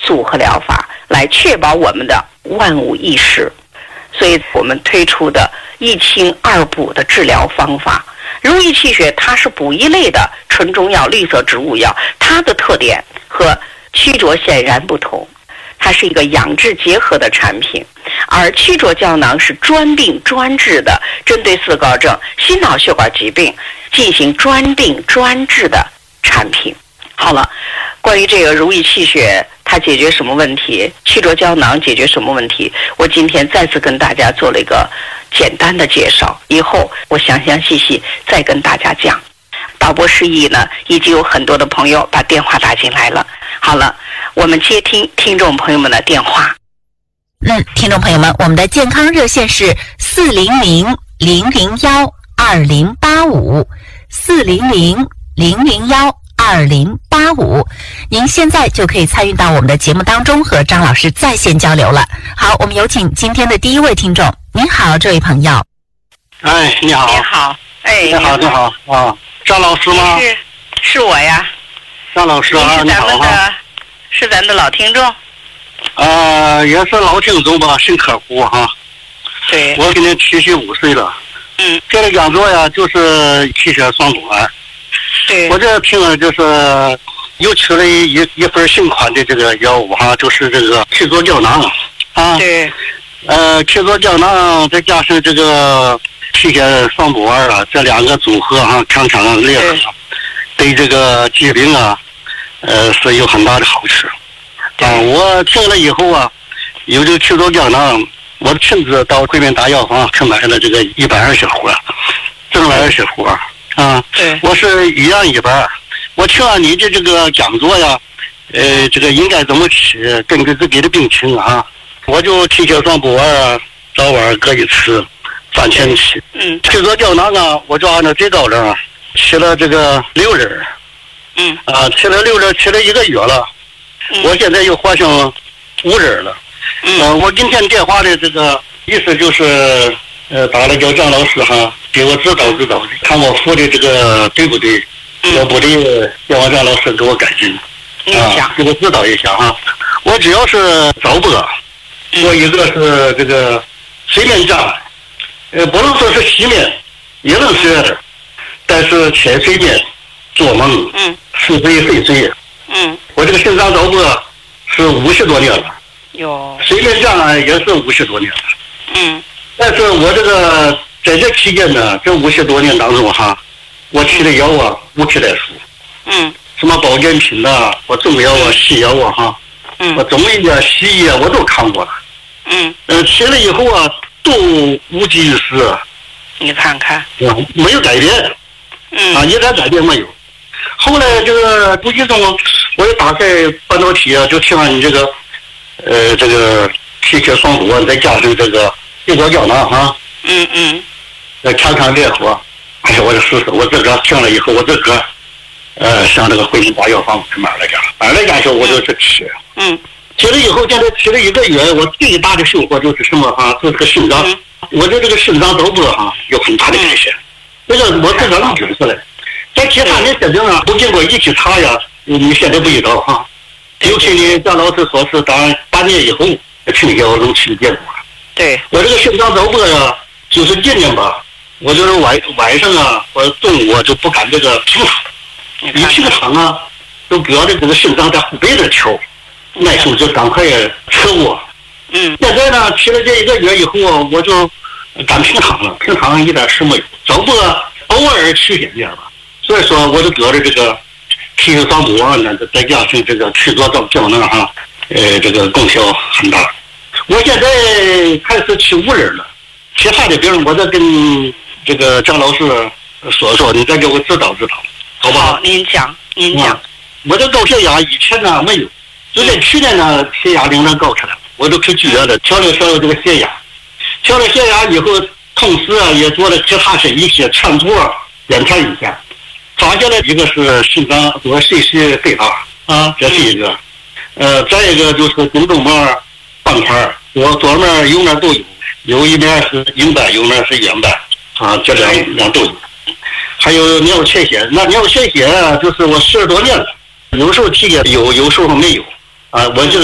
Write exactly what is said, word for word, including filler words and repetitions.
组合疗法，来确保我们的万无一失。所以我们推出的一清二补的治疗方法，如意气血它是补一类的纯中药、绿色植物药，它的特点和曲浊显然不同，它是一个养治结合的产品，而曲浊胶囊是专病专治的，针对四高症、心脑血管疾病进行专病专治的产品。好了，关于这个如意气血它解决什么问题，曲浊胶囊解决什么问题，我今天再次跟大家做了一个简单的介绍，以后我详详细细再跟大家讲。导播示意呢，已经有很多的朋友把电话打进来了。好了，我们接听听众朋友们的电话。 嗯，听众朋友们，我们的健康热线是四零零零零幺二零八五四零零零零幺二零八五，您现在就可以参与到我们的节目当中，和张老师在线交流了。好，我们有请今天的第一位听众。您好，这位朋友。 哎，你好。 你好，哎， 你好，你好啊，张老师吗？ 是，是我呀。 张老师啊， 你好。是咱们的，是咱的老听众。 呃，也是老听众吧，新客户哈。 对。 我今年七十五岁了。 嗯。 这个讲座呀，就是气血双管。 对。 我这听了就是又吃了一一份新款的这个药物哈，就是这个曲浊胶囊啊。 对。 呃，曲浊胶囊再加上这个气血双补丸啊，这两个组合哈，强强联合，对这个疾病啊，呃，是有很大的好处。啊，我听了以后啊，有这个曲浊胶囊，我亲自到桂林大药房去买了这个一百二十盒，挣了二十盒啊。 对。 我是一样一半。我听完你的这个讲座呀，呃，这个应该怎么吃，根据自己的病情啊，我就气血双补丸，早晚各一次，饭前吃。 嗯。 曲浊胶囊啊，我就按照最高症吃了这个六仁。 嗯。 啊，吃了六仁，吃了一个月了。 嗯、 我现在又换成五仁了。 嗯、 呃。我今天电话的这个意思就是，呃，打了叫张老师哈，给我指导指导，看我服的这个对不对，要、嗯、不对，要让张老师给我改进。啊，给我指导一下哈。我只要是早搏，我一个是这个睡眠障碍，呃，不能说是失眠，也能是，但是浅睡眠、做梦、 嗯， 是非睡睡。 嗯， 我这个肾脏早搏是五十多年了， 有睡眠障碍也是五十多年了。 嗯， 但是我这个在这期间呢，这五十多年当中哈，我吃的药啊无吃代数。 嗯。 什么保健品呐、啊，我中药啊、西药啊哈， 嗯， 我中医啊、西医啊我都看过了。 嗯。 呃，吃了以后啊，都无济于事。 你看看。 嗯，没有改变。 嗯。 啊，一点改变没有。后来这个无意中，我也打开半导体啊，就听完你这个，呃，这个气血双补啊，再加上这个曲浊胶囊哈。 嗯嗯。 呃，强强联合，哎呀，我就试试，我这个听了以后，我这个，呃，上这个回民大药房去买了家，买了家以后我就去吃。 嗯。 吃了以后，现在吃了一个月，我最大的收获就是什么哈？就是个心脏，嗯、我的这个心脏早搏哈有很大的改善。这个我自个能觉出来。在其他的这病啊，不经过仪器查呀，你现在不知道哈。尤其呢，张老师说是当半年以后，听药能起结果。 对。我这个心脏早搏呀，就是今年吧，我就是晚晚上啊，或者中午啊就不敢这个平躺，一平躺啊，就觉得这个心脏在后背这跳，那时候就赶快撤卧。 嗯。 现在呢，吃了这一个月以后，我就敢平躺了，平躺一点事没有，早搏偶尔吃点点吧。所以说，我就觉得这个气血双补丸呢，再加上这个曲浊胶囊哈，呃，这个功效很大。我现在开始吃五仁了，其他的病我再跟这个张老师说说，你再给我指导指导，好不好？ 好，您讲，您讲。 嗯、我这高血压以前呢没有，就在去年呢血压令人高起来了，我就去剧院了，调了调了这个血压，调了血压以后，同时啊也做了其他的一些全托检查一下。发现了一个是心脏多水湿肥大啊，这是一个，呃，再一个就是颈动脉斑块，左左面右面都有，有一面是硬斑，有面是圆斑啊，这两两都有。还有尿缺血，那尿缺血就是我四十多年了，有时候体检有，有时候没有啊，我就